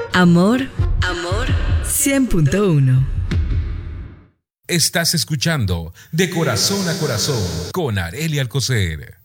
Amor 100.1. Estás escuchando De Corazón a Corazón con Arely Alcocer.